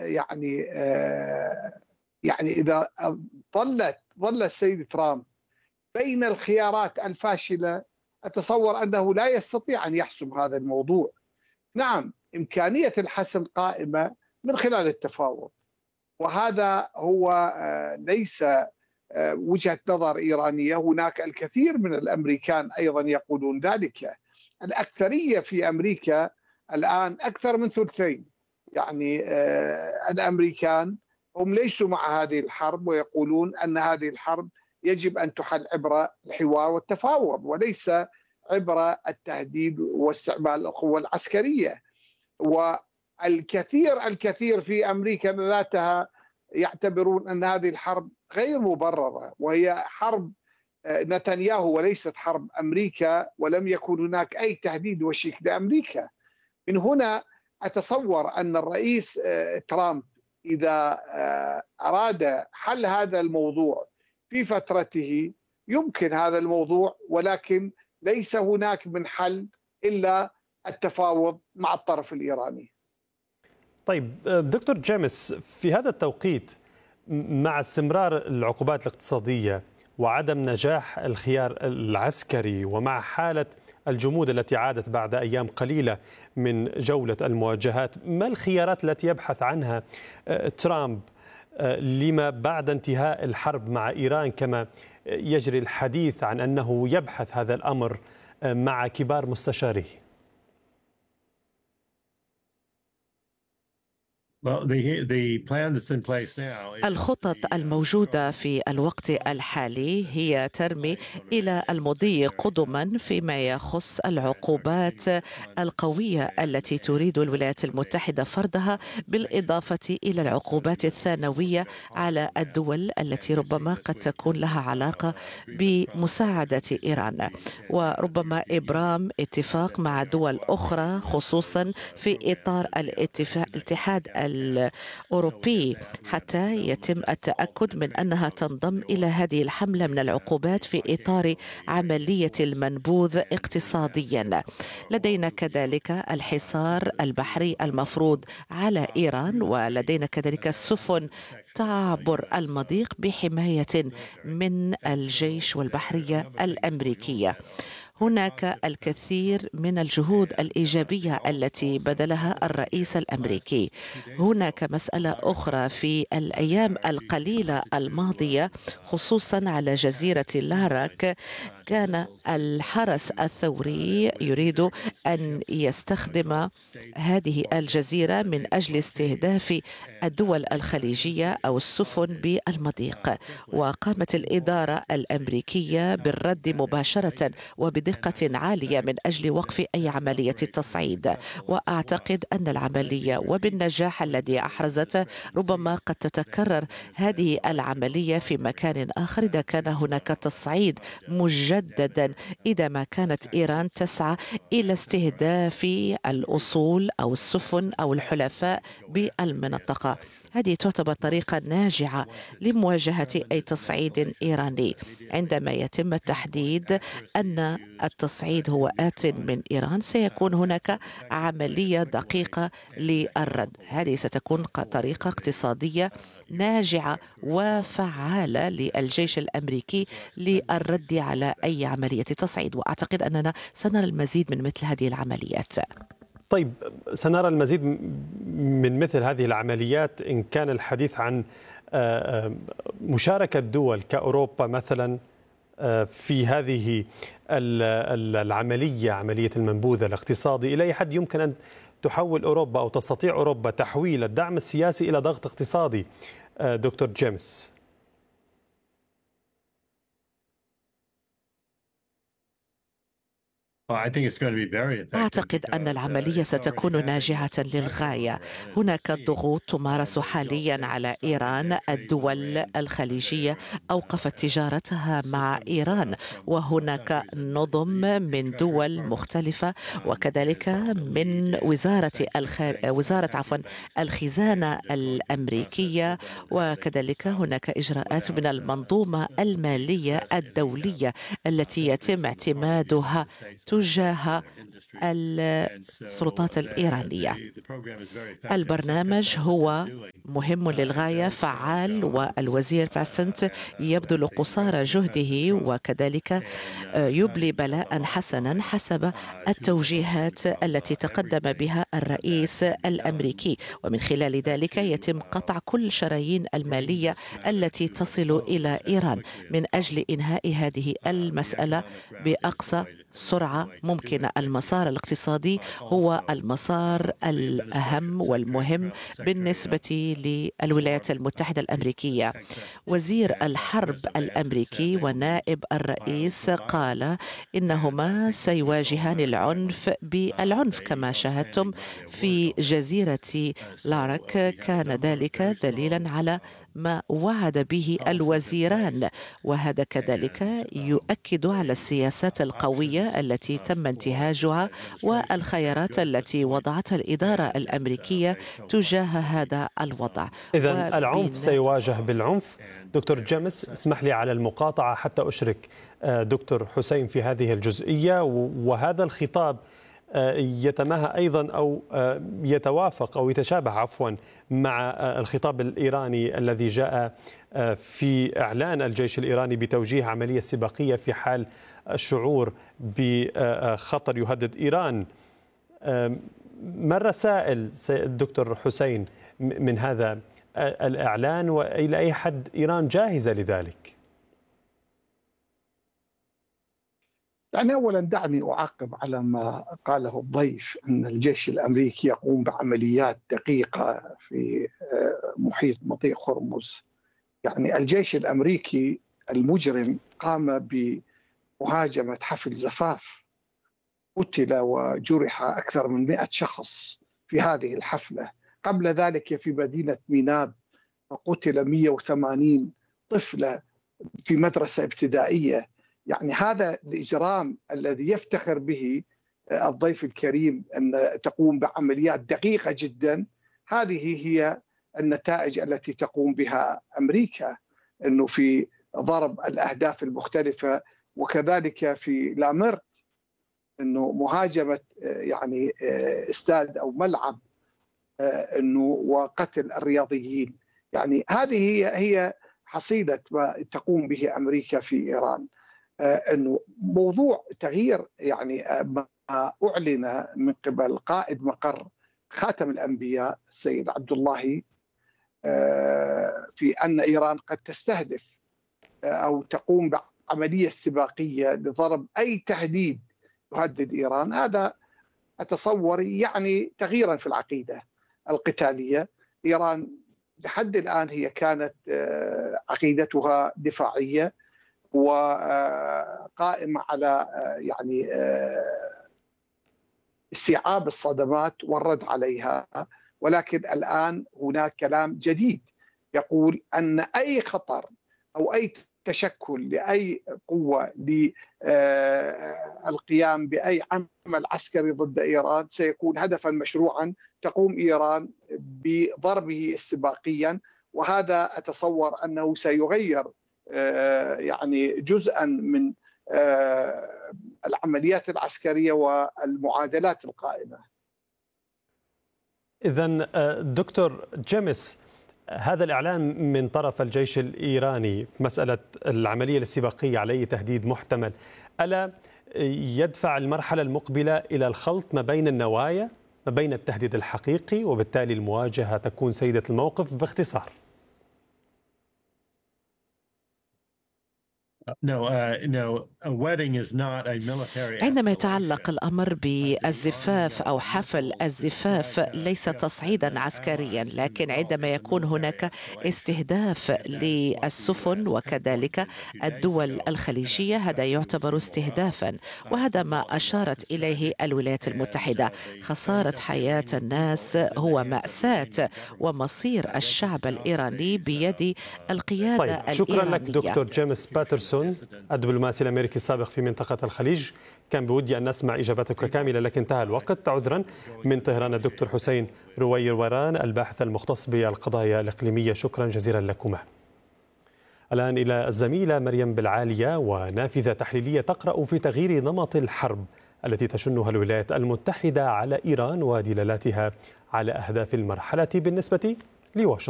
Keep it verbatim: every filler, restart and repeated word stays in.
يعني آه، يعني إذا ظلت ظل السيد ترامب بين الخيارات الفاشلة، أتصور أنه لا يستطيع أن يحسم هذا الموضوع. نعم، إمكانية الحسم قائمة من خلال التفاوض، وهذا هو آه، ليس آه، وجهة نظر إيرانية. هناك الكثير من الأمريكان أيضا يقولون ذلك. الأكثرية في أمريكا الآن أكثر من ثلثين، يعني آه، الأمريكان هم ليسوا مع هذه الحرب، ويقولون أن هذه الحرب يجب أن تحل عبر الحوار والتفاوض وليس عبر التهديد واستعمال القوة العسكرية. والكثير الكثير في أمريكا ذاتها يعتبرون أن هذه الحرب غير مبررة، وهي حرب نتنياهو وليست حرب أمريكا، ولم يكن هناك أي تهديد وشيك لأمريكا. من هنا أتصور أن الرئيس ترامب إذا أراد حل هذا الموضوع في فترته يمكن هذا الموضوع، ولكن ليس هناك من حل إلا التفاوض مع الطرف الإيراني. طيب دكتور جيمس، في هذا التوقيت مع استمرار العقوبات الاقتصادية وعدم نجاح الخيار العسكري ومع حالة الجمود التي عادت بعد أيام قليلة من جولة المواجهات، ما الخيارات التي يبحث عنها ترامب لما بعد انتهاء الحرب مع إيران، كما يجري الحديث عن أنه يبحث هذا الأمر مع كبار مستشاريه؟ الخطط الموجودة في الوقت الحالي هي ترمي إلى المضي قدما فيما يخص العقوبات القوية التي تريد الولايات المتحدة فرضها، بالإضافة إلى العقوبات الثانوية على الدول التي ربما قد تكون لها علاقة بمساعدة إيران، وربما إبرام اتفاق مع دول أخرى خصوصا في إطار الاتحاد الأوروبي حتى يتم التأكد من أنها تنضم إلى هذه الحملة من العقوبات في إطار عملية المنبوذ اقتصاديا. لدينا كذلك الحصار البحري المفروض على إيران، ولدينا كذلك السفن تعبر المضيق بحماية من الجيش والبحرية الأمريكية. هناك الكثير من الجهود الإيجابية التي بذلها الرئيس الأمريكي. هناك مسألة أخرى في الأيام القليلة الماضية خصوصا على جزيرة لاراك، كان الحرس الثوري يريد أن يستخدم هذه الجزيرة من أجل استهداف الدول الخليجية أو السفن بالمضيق، وقامت الإدارة الأمريكية بالرد مباشرة وبدقة عالية من أجل وقف أي عملية تصعيد. وأعتقد أن العملية وبالنجاح الذي أحرزته ربما قد تتكرر هذه العملية في مكان آخر إذا كان هناك تصعيد مجددا، إذا ما كانت إيران تسعى إلى استهداف الأصول أو السفن أو الحلفاء بالمنطقة. هذه تعتبر طريقة ناجعة لمواجهة أي تصعيد إيراني. عندما يتم التحديد أن التصعيد هو آت من إيران، سيكون هناك عملية دقيقة للرد. هذه ستكون طريقة اقتصادية ناجعة وفعالة للجيش الأمريكي للرد على أي عملية تصعيد، وأعتقد أننا سنرى المزيد من مثل هذه العمليات. طيب، سنرى المزيد من مثل هذه العمليات إن كان الحديث عن مشاركة دول كأوروبا مثلا في هذه العملية، عملية المنبوذ الاقتصادي. إلى أي حد يمكن أن تحول أوروبا أو تستطيع أوروبا تحويل الدعم السياسي إلى ضغط اقتصادي دكتور جيمس؟ أعتقد أن العملية ستكون ناجعة للغاية. هناك ضغوط تمارس حاليا على إيران. الدول الخليجية أوقفت تجارتها مع إيران، وهناك نظم من دول مختلفة وكذلك من وزارة الخار... وزارة عفوا الخزانة الأمريكية، وكذلك هناك إجراءات من المنظومة المالية الدولية التي يتم اعتمادها تجاه السلطات الإيرانية. البرنامج هو مهم للغاية فعال، والوزير فاسنت يبذل قصارى جهده وكذلك يبلي بلاء حسنا حسب التوجيهات التي تقدم بها الرئيس الأمريكي، ومن خلال ذلك يتم قطع كل شرايين المالية التي تصل إلى إيران من أجل إنهاء هذه المسألة بأقصى سرعة ممكنة. المسار الاقتصادي هو المسار الأهم والمهم بالنسبة للولايات المتحدة الأمريكية. وزير الحرب الأمريكي ونائب الرئيس قال إنهما سيواجهان العنف بالعنف كما شاهدتم في جزيرة لارك. كان ذلك دليلا على ما وعد به الوزيران، وهذا كذلك يؤكد على السياسات القوية التي تم انتهاجها والخيارات التي وضعتها الإدارة الأمريكية تجاه هذا الوضع. إذن العنف سيواجه بالعنف. دكتور جيمس، اسمح لي على المقاطعة حتى أشرك دكتور حسين في هذه الجزئية، وهذا الخطاب يتماهى أيضا أو يتوافق أو يتشابه عفوا مع الخطاب الإيراني الذي جاء في إعلان الجيش الإيراني بتوجيه عملية استباقية في حال الشعور بخطر يهدد إيران. ما الرسائل دكتور حسين من هذا الإعلان، وإلى أي حد إيران جاهزة لذلك؟ يعني أولا دعني أعقب على ما قاله الضيف أن الجيش الأمريكي يقوم بعمليات دقيقة في محيط مضيق هرمز. يعني الجيش الأمريكي المجرم قام بمهاجمة حفل زفاف، قتل وجرح أكثر من مئة شخص في هذه الحفلة. قبل ذلك في مدينة ميناب قتل مئة وثمانين طفلة في مدرسة ابتدائية. يعني هذا الإجرام الذي يفتخر به الضيف الكريم أن تقوم بعمليات دقيقة جدا، هذه هي النتائج التي تقوم بها أمريكا، أنه في ضرب الأهداف المختلفة، وكذلك في لامرت أنه مهاجمة يعني استاد أو ملعب أنه وقتل الرياضيين. يعني هذه هي هي حصيلة ما تقوم به أمريكا في إيران. أنه موضوع تغيير يعني ما أعلن من قبل قائد مقر خاتم الأنبياء السيد عبد الله في أن إيران قد تستهدف أو تقوم بعملية استباقية لضرب أي تهديد يهدد إيران، هذا أتصور يعني تغييرا في العقيدة القتالية. إيران لحد الآن هي كانت عقيدتها دفاعية وقائمة على يعني استيعاب الصدمات والرد عليها، ولكن الآن هناك كلام جديد يقول أن أي خطر أو أي تشكل لأي قوة للقيام بأي عمل عسكري ضد إيران سيكون هدفا مشروعا تقوم إيران بضربه استباقيا، وهذا أتصور أنه سيغير يعني جزءا من العمليات العسكرية والمعادلات القائمة. إذن دكتور جيمس، هذا الإعلان من طرف الجيش الإيراني في مسألة العملية الاستباقية على تهديد محتمل، ألا يدفع المرحلة المقبلة إلى الخلط ما بين النوايا، ما بين التهديد الحقيقي وبالتالي المواجهة تكون سيدة الموقف؟ باختصار. عندما يتعلق الأمر بالزفاف أو حفل الزفاف ليس تصعيدا عسكريا، لكن عندما يكون هناك استهداف للسفن وكذلك الدول الخليجية هذا يعتبر استهدافا، وهذا ما أشارت إليه الولايات المتحدة. خسارة حياة الناس هو مأساة، ومصير الشعب الإيراني بيد القيادة طيب. الإيرانية. شكرا لك دكتور جيمس باترسون، الدبلوماسي الأمريكي السابق في منطقة الخليج. كان بودي أن نسمع إجابتك كاملة لكن انتهى الوقت. عذرا. من طهران الدكتور حسين رويوران، الباحث المختص بالقضايا الإقليمية، شكرا جزيلا لكما. الآن إلى الزميلة مريم بالعالية، ونافذة تحليلية تقرأ في تغيير نمط الحرب التي تشنها الولايات المتحدة على إيران ودلالاتها على أهداف المرحلة بالنسبة لواشنطن.